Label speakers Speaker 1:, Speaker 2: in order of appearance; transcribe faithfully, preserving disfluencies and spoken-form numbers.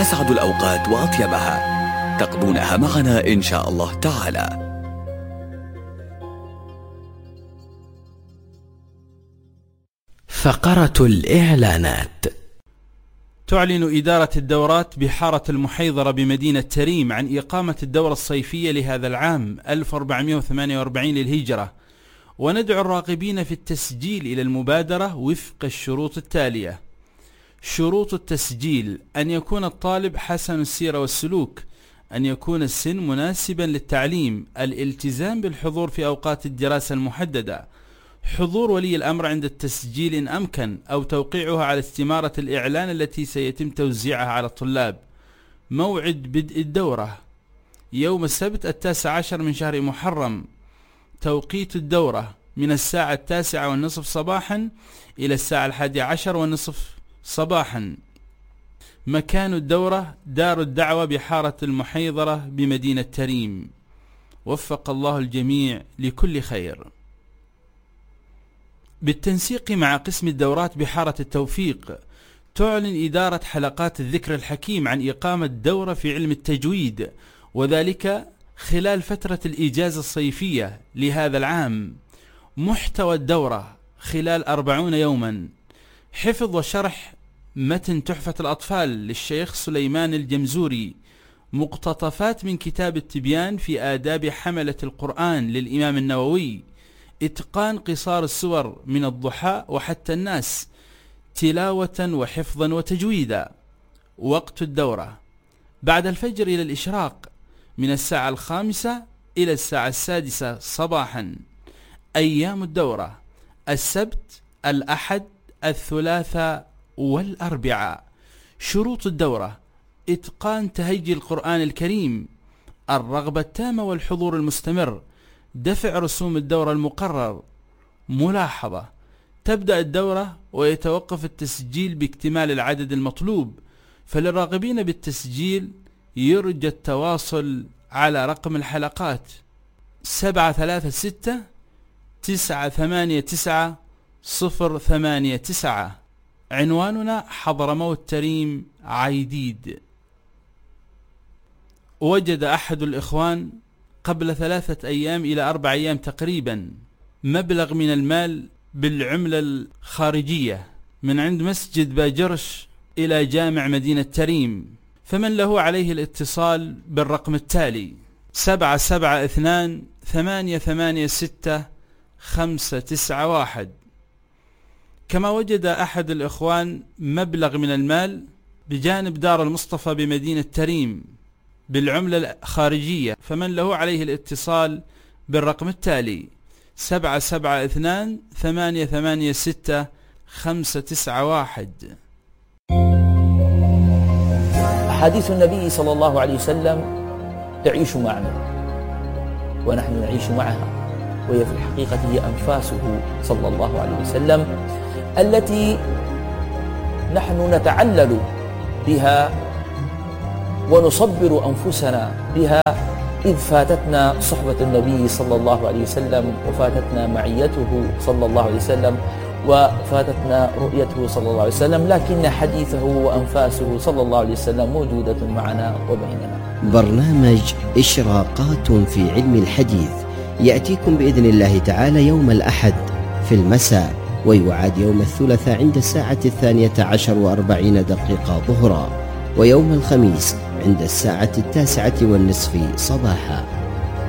Speaker 1: أسعد الأوقات وأطيبها تقضونها معنا إن شاء الله تعالى.
Speaker 2: فقرة الإعلانات.
Speaker 3: تعلن إدارة الدورات بحارة المحيضرة بمدينة تريم عن إقامة الدورة الصيفية لهذا العام ألف وأربعمائة وثمانية وأربعين للهجرة، وندعو الراغبين في التسجيل إلى المبادرة وفق الشروط التالية. شروط التسجيل: أن يكون الطالب حسن السيرة والسلوك، أن يكون السن مناسبا للتعليم، الالتزام بالحضور في أوقات الدراسة المحددة، حضور ولي الأمر عند التسجيل إن أمكن، أو توقيعها على استمارة الإعلان التي سيتم توزيعها على الطلاب. موعد بدء الدورة: يوم السبت التاسع عشر من شهر محرم. توقيت الدورة: من الساعة التاسعة والنصف صباحا إلى الساعة الحادية عشر والنصف صباحا. مكان الدورة: دار الدعوة بحارة المحيضرة بمدينة تريم. وفق الله الجميع لكل خير. بالتنسيق مع قسم الدورات بحارة التوفيق، تعلن إدارة حلقات الذكر الحكيم عن إقامة دورة في علم التجويد، وذلك خلال فترة الإجازة الصيفية لهذا العام. محتوى الدورة خلال أربعون يوما: حفظ وشرح متن تحفة الأطفال للشيخ سليمان الجمزوري، مقتطفات من كتاب التبيان في آداب حملة القرآن للإمام النووي، إتقان قصار السور من الضحى وحتى الناس، تلاوة وحفظا وتجويدا. وقت الدورة: بعد الفجر إلى الإشراق، من الساعة الخامسة إلى الساعة السادسة صباحا. أيام الدورة: السبت، الأحد، الثلاثاء والأربعاء. شروط الدورة: إتقان تهجي القرآن الكريم، الرغبة التامة والحضور المستمر، دفع رسوم الدورة المقرر. ملاحظة: تبدأ الدورة ويتوقف التسجيل باكتمال العدد المطلوب، فللراغبين بالتسجيل يرجى التواصل على رقم الحلقات سبعة ثلاثة ستة تسعة ثمانية تسعة صفر ثمانية تسعة. عنواننا حضرموت تريم عيديد. وجد أحد الإخوان قبل ثلاثة أيام إلى أربع أيام تقريبا مبلغ من المال بالعملة الخارجية من عند مسجد باجرش إلى جامع مدينة تريم، فمن له عليه الاتصال بالرقم التالي سبعة سبعة اثنان ثمانية ثمانية ستة خمسة تسعة واحد. كما وجد أحد الإخوان مبلغ من المال بجانب دار المصطفى بمدينة تريم بالعملة الخارجية، فمن له عليه الاتصال بالرقم التالي سبعة سبعة اثنان ثمانية ثمانية ستة خمسة تسعة واحد.
Speaker 4: أحاديث النبي صلى الله عليه وسلم تعيش معنا ونحن نعيش معها، وهي في الحقيقة هي أنفاسه صلى الله عليه وسلم التي نحن نتعلل بها ونصبر أنفسنا بها، إذ فاتتنا صحبة النبي صلى الله عليه وسلم، وفاتتنا معيته صلى الله عليه وسلم، وفاتتنا رؤيته صلى الله عليه وسلم، لكن حديثه وأنفاسه صلى الله عليه وسلم موجودة معنا وبيننا.
Speaker 2: برنامج إشراقات في علم الحديث يأتيكم بإذن الله تعالى يوم الأحد في المساء، ويعاد يوم الثلاثاء عند الساعة الثانية عشر وأربعين دقيقة ظهرا، ويوم الخميس عند الساعة التاسعة والنصف صباحا.